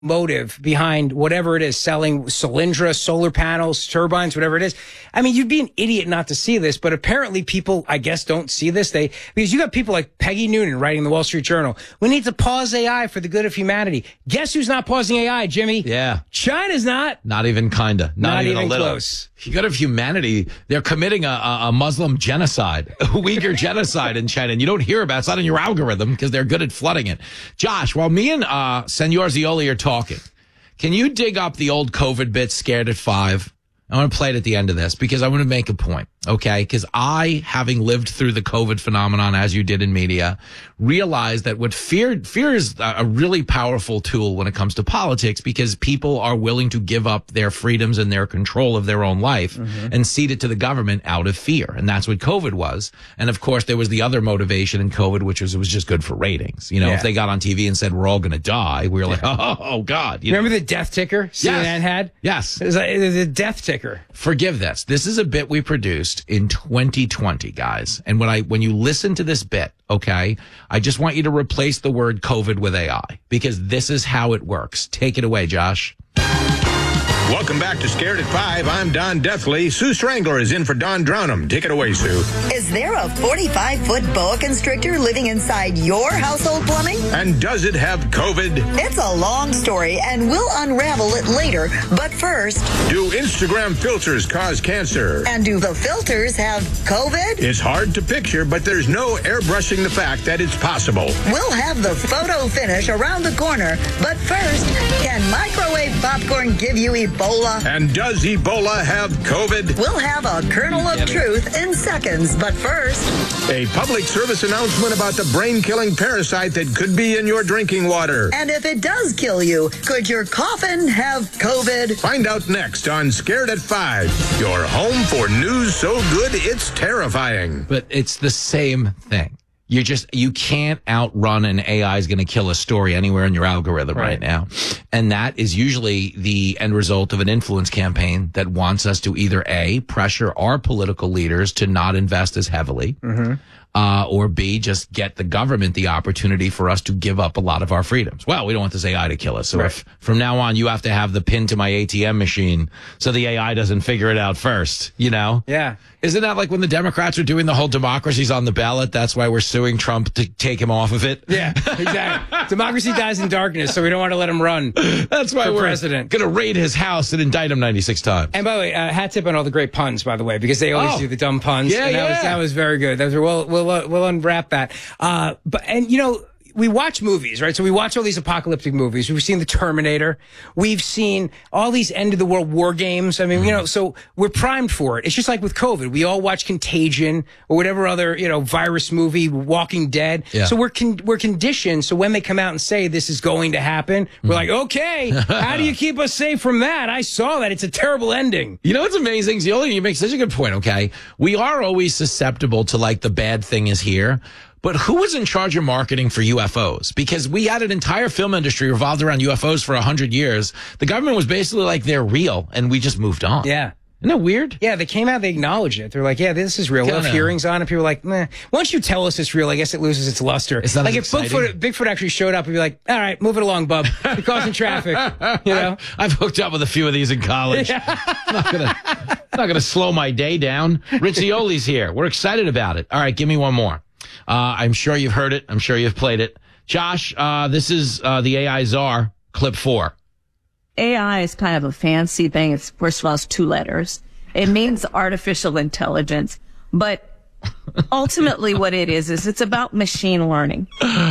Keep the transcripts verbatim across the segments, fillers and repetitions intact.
motive behind whatever it is, selling Solyndra, solar panels, turbines, whatever it is. I mean, you'd be an idiot not to see this, but apparently people, I guess, don't see this. They, because you got people like Peggy Noonan writing in the Wall Street Journal. We need to pause A I for the good of humanity. Guess who's not pausing A I, Jimmy? Yeah. China's not. Not even kinda. Not, Not even, even a little. close. You got of humanity. They're committing a, a, a Muslim genocide, a Uyghur genocide in China, and you don't hear about it. It's not in your algorithm because they're good at flooding it. Josh, while me and uh, Senor Zioli are talking, can you dig up the old COVID bit, Scared at Five? I want to play it at the end of this because I want to make a point, okay? Because I, having lived through the COVID phenomenon as you did in media, realized that what fear, fear is a really powerful tool when it comes to politics because people are willing to give up their freedoms and their control of their own life mm-hmm. and cede it to the government out of fear. And that's what COVID was. And of course, there was the other motivation in COVID, which was it was just good for ratings. You know, yeah. if they got on T V and said, we're all going to die, we were like, oh, oh God. You Remember know? the death ticker C N N yes. had? Yes. It was like, it was a death ticker. Forgive this. This is a bit we produced in twenty twenty, guys. And when I when you listen to this bit, okay, I just want you to replace the word COVID with A I because this is how it works. Take it away, Josh. Welcome back to Scared at Five. I'm Don Deathley. Sue Strangler is in for Don Drownham. Take it away, Sue. Is there a forty-five foot boa constrictor living inside your household plumbing? And does it have COVID? It's a long story, and we'll unravel it later. But first, do Instagram filters cause cancer? And do the filters have COVID? It's hard to picture, but there's no airbrushing the fact that it's possible. We'll have the photo finish around the corner. But first, can microwave popcorn give you Ebola? And does Ebola have COVID? We'll have a kernel of truth in seconds, but first, a public service announcement about the brain-killing parasite that could be in your drinking water. And if it does kill you, could your coffin have COVID? Find out next on Scared at Five, your home for news so good it's terrifying. But it's the same thing. You just, you can't outrun an A I is going to kill a story anywhere in your algorithm right. right now. And that is usually the end result of an influence campaign that wants us to either A, pressure our political leaders to not invest as heavily, mm-hmm. uh, or B, just get the government the opportunity for us to give up a lot of our freedoms. Well, we don't want this A I to kill us. So right. if from now on you have to have the pin to my A T M machine so the A I doesn't figure it out first, you know? Yeah. Isn't that like when the Democrats are doing the whole democracy's on the ballot? That's why we're suing Trump to take him off of it. Yeah, exactly. Democracy dies in darkness, so we don't want to let him run. That's why for we're president. Going to raid his house and indict him ninety-six times. And by the way, uh, hat tip on all the great puns, by the way, because they always oh. do the dumb puns. Yeah, and that yeah. Was, that was very good. That was, we'll, we'll, uh, we'll unwrap that. Uh, but, and you know, we watch movies, right? So we watch all these apocalyptic movies. We've seen The Terminator. We've seen all these end of the world war games. I mean, mm. you know, so we're primed for it. It's just like with COVID. We all watch Contagion or whatever other, you know, virus movie, Walking Dead. Yeah. So we're con- we're conditioned. So when they come out and say this is going to happen, we're mm. like, okay, how do you keep us safe from that? I saw that. It's a terrible ending. You know what's amazing? Zioli, you make such a good point, okay? We are always susceptible to like the bad thing is here. But who was in charge of marketing for U F Os? Because we had an entire film industry revolved around U F Os for a hundred years. The government was basically like, they're real, and we just moved on. Yeah. Isn't that weird? Yeah, they came out, they acknowledged it. They're like, yeah, this is real. We'll have hearings on it. People are like, meh. Once you tell us it's real, I guess it loses its luster. It's not like as if Bigfoot, Bigfoot actually showed up, we'd be like, all right, move it along, bub. You're causing traffic. You know? I've hooked up with a few of these in college. Yeah. I'm not gonna, not gonna slow my day down. Rich Zioli's here. We're excited about it. All right, give me one more. Uh, I'm sure you've heard it. I'm sure you've played it. Josh, uh, this is uh, the A I czar, clip four. A I is kind of a fancy thing. It's, first of all, it's two letters. It means artificial intelligence. But ultimately what it is, is it's about machine learning.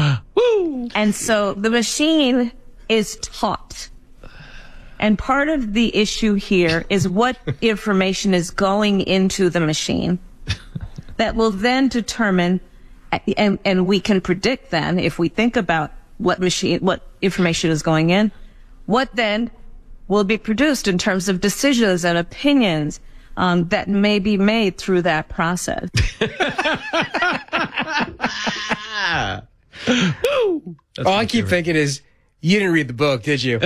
Woo! And so the machine is taught. And part of the issue here is what information is going into the machine that will then determine, and, and we can predict then, if we think about what machine, what information is going in, what then will be produced in terms of decisions and opinions um, that may be made through that process. All I keep thinking is, you didn't read the book, did you?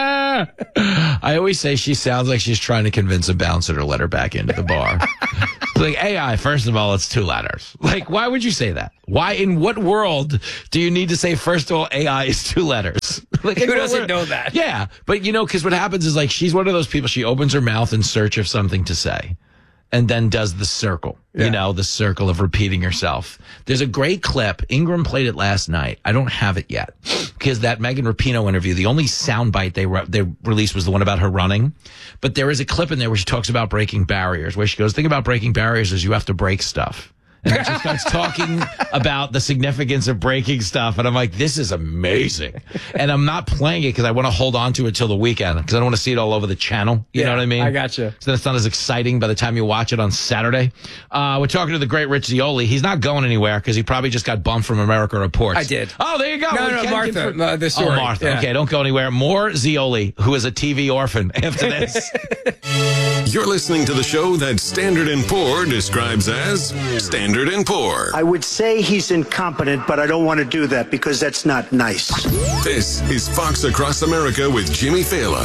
I always say she sounds like she's trying to convince a bouncer to let her back into the bar. Like, A I, first of all, it's two letters. Like, why would you say that? Why, in what world do you need to say, first of all, A I is two letters? Like, Who doesn't know that? Yeah. But, you know, because what happens is, like, she's one of those people, she opens her mouth in search of something to say and then does the circle, yeah. you know, the circle of repeating herself. There's a great clip. Ingram played it last night. I don't have it yet because that Megan Rapinoe interview, the only soundbite they re- they released was the one about her running. But there is a clip in there where she talks about breaking barriers, where she goes, think about breaking barriers is you have to break stuff. And then she starts talking about the significance of breaking stuff. And I'm like, this is amazing. And I'm not playing it because I want to hold on to it till the weekend because I don't want to see it all over the channel. You yeah, know what I mean? I gotcha. So then it's not as exciting by the time you watch it on Saturday. Uh, we're talking to the great Rich Zeoli. He's not going anywhere because he probably just got bumped from America Reports. I did. Oh, there you go. No, we no, Martha. Confirm- uh, the story. Oh, Martha. Yeah. Okay, don't go anywhere. More Zeoli, who is a T V orphan after this. You're listening to the show that Standard and Poor describes as Standard and Poor. I would say he's incompetent, but I don't want to do that because that's not nice. This is Fox Across America with Jimmy Fallon.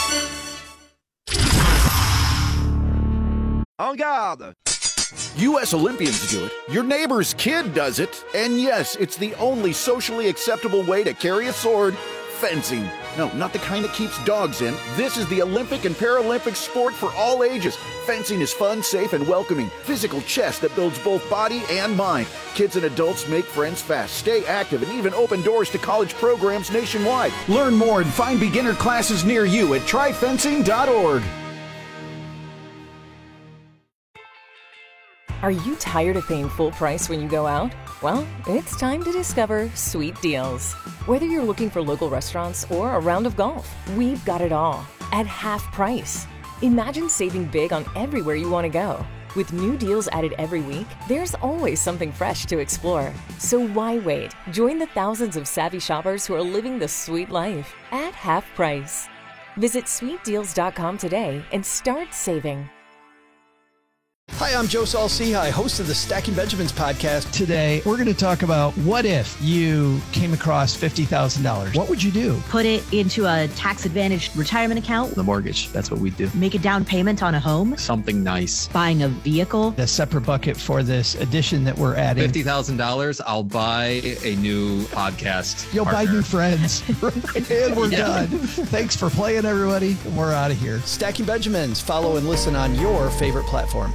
En garde! U S Olympians do it. Your neighbor's kid does it. And yes, it's the only socially acceptable way to carry a sword. Fencing. No, not the kind that keeps dogs in. This is the Olympic and Paralympic sport for all ages. Fencing is fun, safe, and welcoming. Physical chess that builds both body and mind. Kids and adults make friends fast, stay active, and even open doors to college programs nationwide. Learn more and find beginner classes near you at try fencing dot org. Are you tired of paying full price when you go out? Well, it's time to discover Sweet Deals. Whether you're looking for local restaurants or a round of golf, we've got it all at half price. Imagine saving big on everywhere you want to go. With new deals added every week, there's always something fresh to explore. So why wait? Join the thousands of savvy shoppers who are living the sweet life at half price. Visit sweet deals dot com today and start saving. Hi, I'm Joe Saul-Sehy, host of the Stacking Benjamins podcast. Today, we're going to talk about what if you came across fifty thousand dollars. What would you do? Put it into a tax-advantaged retirement account. The mortgage, that's what we do. Make a down payment on a home. Something nice. Buying a vehicle. A separate bucket for this addition that we're adding. fifty thousand dollars, I'll buy a new podcast You'll partner. buy new friends. And we're yeah. done. Thanks for playing, everybody. We're out of here. Stacking Benjamins. Follow and listen on your favorite platform.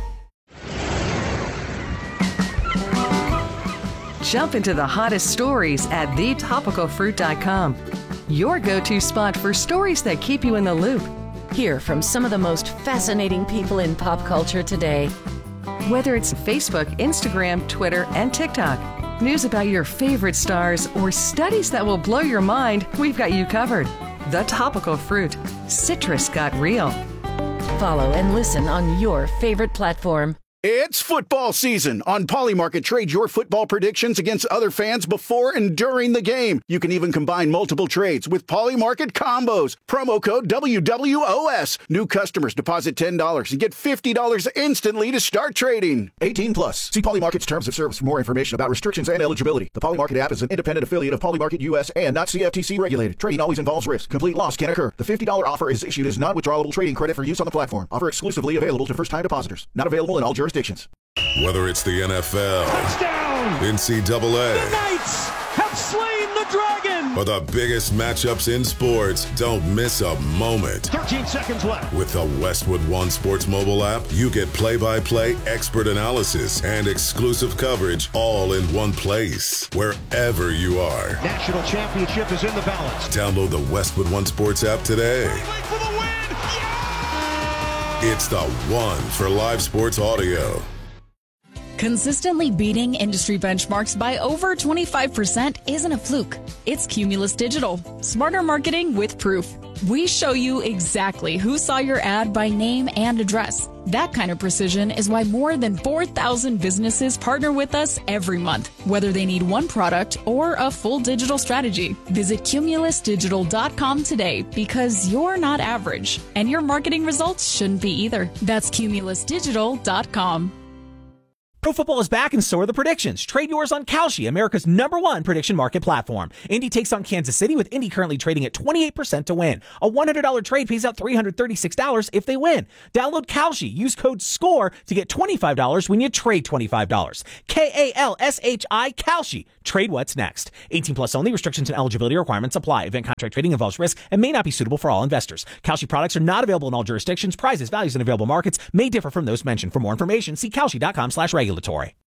Jump into the hottest stories at the topical fruit dot com. Your go-to spot for stories that keep you in the loop. Hear from some of the most fascinating people in pop culture today. Whether it's Facebook, Instagram, Twitter, and TikTok, news about your favorite stars, or studies that will blow your mind, we've got you covered. The Topical Fruit. Citrus got real. Follow and listen on your favorite platform. It's football season. On Polymarket, trade your football predictions against other fans before and during the game. You can even combine multiple trades with Polymarket combos. Promo code W W O S. New customers deposit ten dollars and get fifty dollars instantly to start trading. eighteen plus. See Polymarket's terms of service for more information about restrictions and eligibility. The Polymarket app is an independent affiliate of Polymarket U S and not C F T C regulated. Trading always involves risk. Complete loss can occur. The fifty dollars offer is issued as non-withdrawable trading credit for use on the platform. Offer exclusively available to first-time depositors. Not available in all jurisdictions. Whether it's the N F L, touchdown, N C double A, the Knights have slain the dragon, or the biggest matchups in sports, don't miss a moment. thirteen seconds left. With the Westwood One Sports mobile app, you get play-by-play expert analysis and exclusive coverage all in one place, wherever you are. National championship is in the balance. Download the Westwood One Sports app today. For the win. It's the one for live sports audio. Consistently beating industry benchmarks by over twenty-five percent isn't a fluke. It's Cumulus Digital. Smarter marketing with proof. We show you exactly who saw your ad by name and address. That kind of precision is why more than four thousand businesses partner with us every month, whether they need one product or a full digital strategy. Visit cumulus digital dot com today because you're not average, and your marketing results shouldn't be either. That's cumulus digital dot com. Pro football is back and so are the predictions. Trade yours on Kalshi, America's number one prediction market platform. Indy takes on Kansas City with Indy currently trading at twenty-eight percent to win. A one hundred dollars trade pays out three hundred thirty-six dollars if they win. Download Kalshi. Use code SCORE to get twenty-five dollars when you trade twenty-five dollars. K A L S H I Kalshi. Trade what's next. eighteen plus only. Restrictions and eligibility requirements apply. Event contract trading involves risk and may not be suitable for all investors. Kalshi products are not available in all jurisdictions. Prices, values, and available markets may differ from those mentioned. For more information, see kalshi dot com slash regulatory.